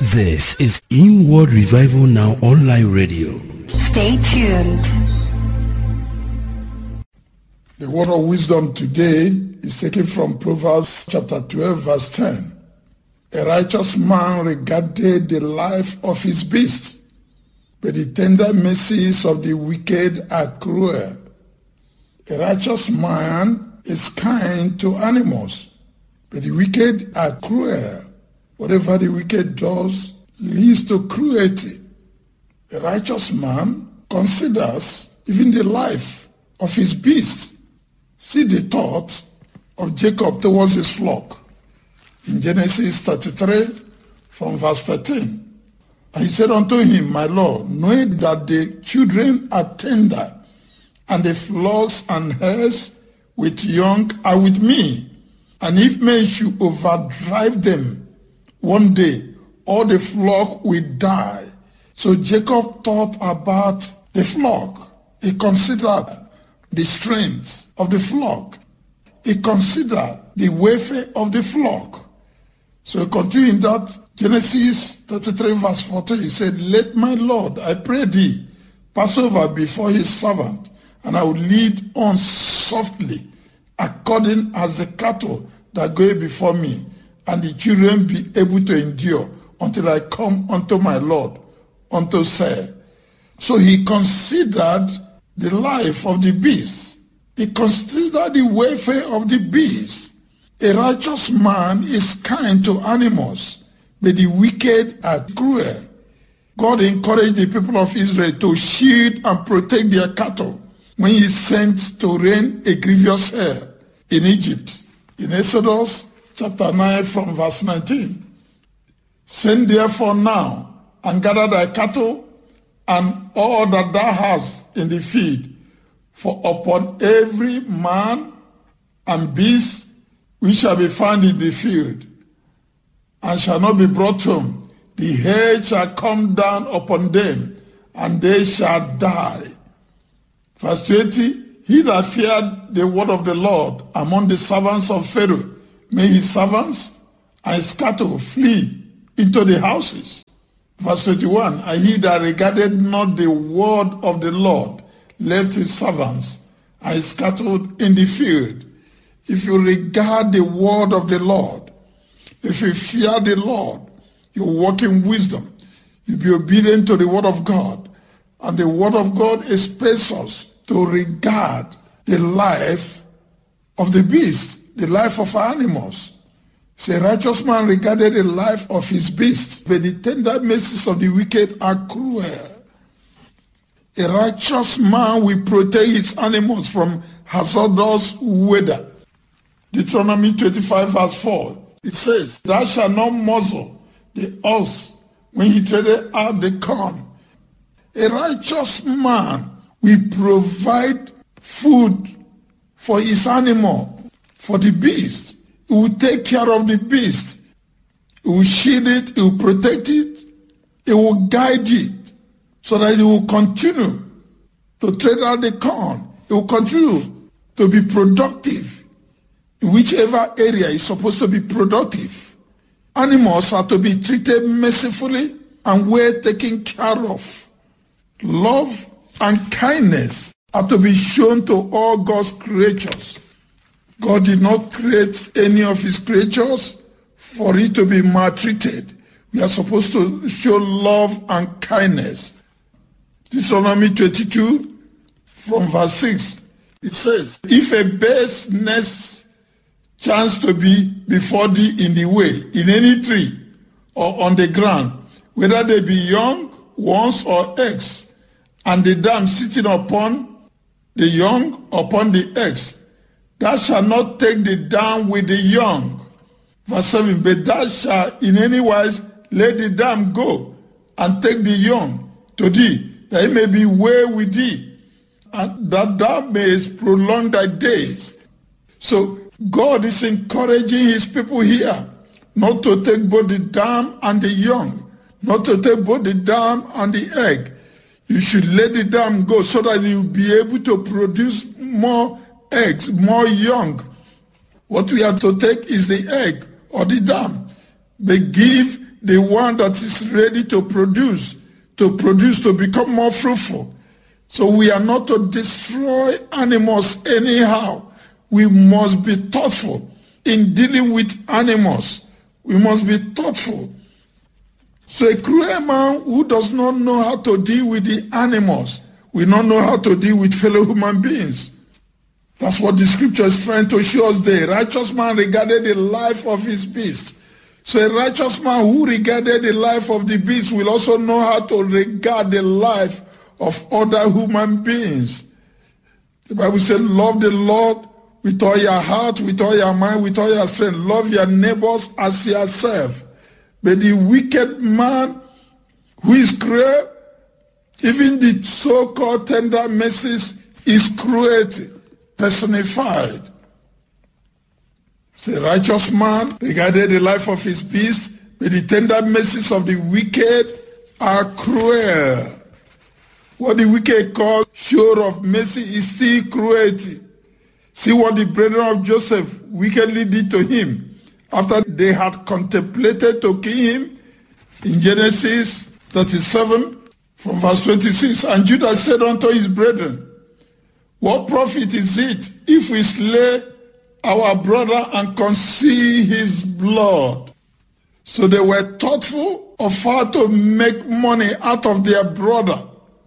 This is Inward Revival Now Online Radio. Stay tuned. The word of wisdom today is taken from Proverbs chapter 12, verse 10. A righteous man regarded the life of his beast, but the tender mercies of the wicked are cruel. A righteous man is kind to animals, but the wicked are cruel. Whatever the wicked does leads to cruelty. A righteous man considers even the life of his beast. See the thought of Jacob towards his flock. In Genesis 33, from verse 13. And he said unto him, My Lord, knowing that the children are tender, and the flocks and herds with young are with me, and if men should overdrive them, one day all the flock will die. So Jacob thought about the flock. He considered the strength of the flock. He considered the welfare of the flock. So continuing that, Genesis 33 verse 14, he said, Let my Lord, I pray thee, pass over before his servant, and I will lead on softly, according as the cattle that go before me, and the children be able to endure until I come unto my Lord, unto Seir. So he considered the life of the beast. He considered the welfare of the beast. A righteous man is kind to animals, but the wicked are cruel. God encouraged the people of Israel to shield and protect their cattle when he sent to reign a grievous hair in Egypt. In Exodus chapter 9 from verse 19. Send therefore now and gather thy cattle and all that thou hast in the field, for upon every man and beast which shall be found in the field, and shall not be brought home, the hail shall come down upon them, and they shall die. Verse 20, he that feared the word of the Lord among the servants of Pharaoh, may his servants and his cattle flee into the houses. Verse 21, and he that regarded not the word of the Lord left his servants and his cattle in the field. If you regard the word of the Lord, if you fear the Lord, you walk in wisdom, you be obedient to the word of God. And the word of God expects us to regard the life of the beast, the life of animals. Say, righteous man regarded the life of his beast, but the tender mercies of the wicked are cruel. A righteous man will protect his animals from hazardous weather. Deuteronomy 25 verse 4, it says, Thou shalt not muzzle the ox when he treadeth out the corn. A righteous man will provide food for his animal, for the beast. He will take care of the beast. He will shield it, he will protect it, he will guide it, so that it will continue to tread out the corn. It will continue to be productive in whichever area is supposed to be productive. Animals are to be treated mercifully and well taken care of. Love and kindness are to be shown to all God's creatures. God did not create any of his creatures for it to be maltreated. We are supposed to show love and kindness. Deuteronomy 22 from verse 6, it says, If a bird's nest chance to be before thee in the way, in any tree or on the ground, whether they be young ones or eggs, and the dam sitting upon the young upon the eggs, thou shalt not take the dam with the young. Verse 7, but thou shalt in any wise let the dam go, and take the young to thee, that it may be well with thee, and that thou mayest prolong thy days. So God is encouraging his people here not to take both the dam and the young, not to take both the dam and the egg. You should let the dam go so that you'll be able to produce more eggs, more young. What we have to take is the egg or the dam. But give the one that is ready to produce, to become more fruitful. So we are not to destroy animals anyhow. We must be thoughtful in dealing with animals. We must be thoughtful. So a cruel man who does not know how to deal with the animals will not know how to deal with fellow human beings. That's what the scripture is trying to show us there. A righteous man regarded the life of his beast. So a righteous man who regarded the life of the beast will also know how to regard the life of other human beings. The Bible says, love the Lord with all your heart, with all your mind, with all your strength. Love your neighbors as yourself. But the wicked man who is cruel, even the so-called tender mercies, is cruelty personified. The righteous man regarded the life of his beast, but the tender mercies of the wicked are cruel. What the wicked call show of mercy is still cruelty. See what the brethren of Joseph wickedly did to him after they had contemplated to kill him in Genesis 37 from verse 26. And Judah said unto his brethren, what profit is it if we slay our brother and conceal his blood? So they were thoughtful of how to make money out of their brother,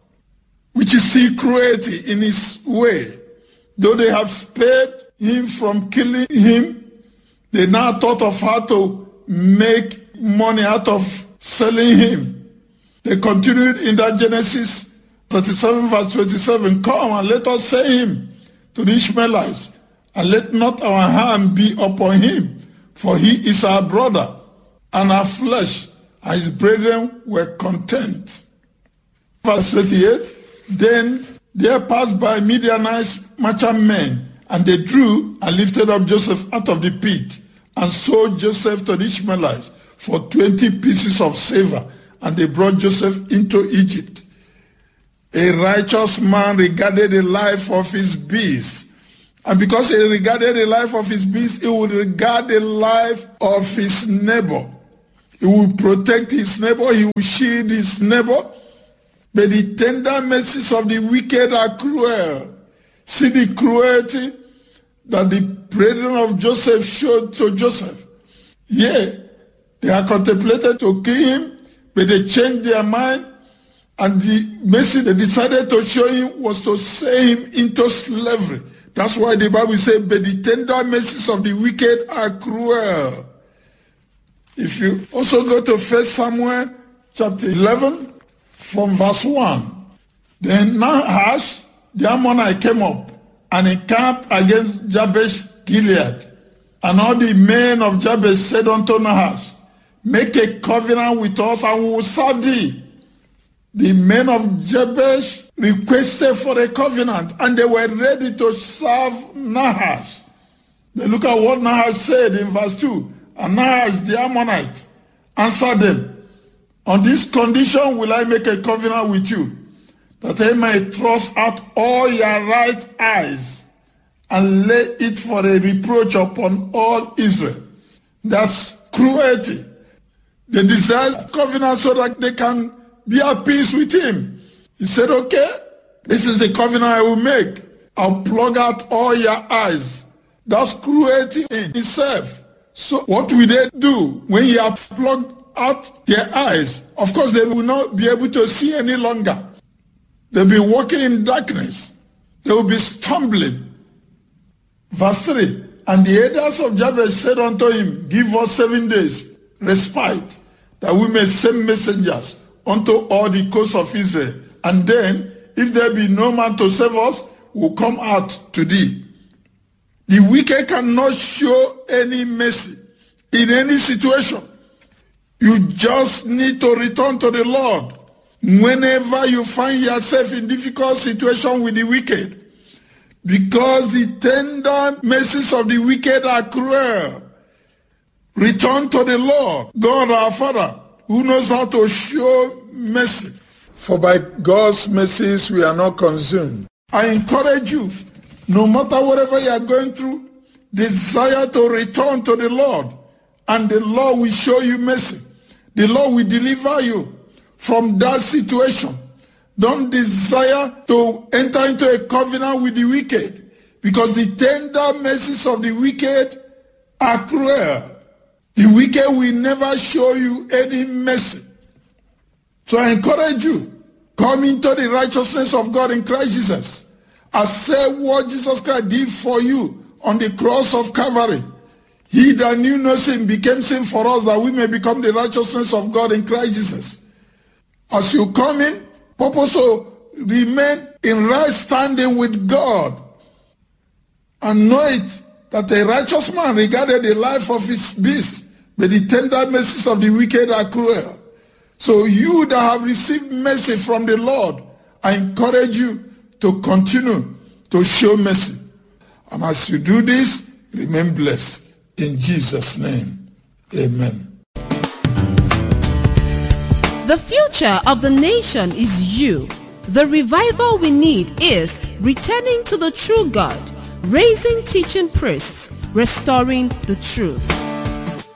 which is still cruelty in his way. Though they have spared him from killing him, they now thought of how to make money out of selling him. They continued in that Genesis 37 verse 27, come and let us sell him to the Ishmaelites, and let not our hand be upon him, for he is our brother and our flesh. And his brethren were content. Verse 38, then there passed by Midianites merchantmen, and they drew and lifted up Joseph out of the pit, and sold Joseph to the Ishmaelites for 20 pieces of silver, and they brought Joseph into Egypt. A righteous man regarded the life of his beast. And because he regarded the life of his beast, he would regard the life of his neighbor. He would protect his neighbor. He would shield his neighbor. But the tender mercies of the wicked are cruel. See the cruelty that the brethren of Joseph showed to Joseph. Yeah, they had contemplated to kill him, but they changed their mind. And the mercy they decided to show him was to sell him into slavery. That's why the Bible says, but the tender mercies of the wicked are cruel. If you also go to 1 Samuel chapter 11 from verse 1. Then Nahash the Ammonite came up and encamped against Jabesh Gilead. And all the men of Jabesh said unto Nahash, make a covenant with us and we will serve thee. The men of Jabesh requested for a covenant, and they were ready to serve Nahash. But look at what Nahash said in verse 2. And Nahash the Ammonite answered them, on this condition will I make a covenant with you, that I may thrust out all your right eyes and lay it for a reproach upon all Israel. That's cruelty. They desire covenant so that they can be at peace with him. He said, okay, this is the covenant I will make. I'll plug out all your eyes. That's cruelty in itself. So what will they do when you have plugged out their eyes? Of course, they will not be able to see any longer. They'll be walking in darkness. They will be stumbling. Verse 3, and the elders of Jabesh said unto him, give us 7 days respite, that we may send messengers unto all the coasts of Israel. And then, if there be no man to save us, we'll come out to thee. The wicked cannot show any mercy in any situation. You just need to return to the Lord whenever you find yourself in difficult situation with the wicked. Because the tender mercies of the wicked are cruel. Return to the Lord, God our Father, who knows how to show mercy. For by God's mercies we are not consumed. I encourage you, no matter whatever you are going through, desire to return to the Lord, and the Lord will show you mercy. The Lord will deliver you from that situation. Don't desire to enter into a covenant with the wicked, because the tender mercies of the wicked are cruel. The wicked will never show you any mercy. So I encourage you, come into the righteousness of God in Christ Jesus. Accept what Jesus Christ did for you on the cross of Calvary. He that knew no sin became sin for us, that we may become the righteousness of God in Christ Jesus. As you come in, purpose to remain in right standing with God, and know it that a righteous man regarded the life of his beast, but the tender mercies of the wicked are cruel. So you that have received mercy from the Lord, I encourage you to continue to show mercy. And as you do this, remain blessed. In Jesus' name, amen. The future of the nation is you. The revival we need is returning to the true God, raising teaching priests, restoring the truth.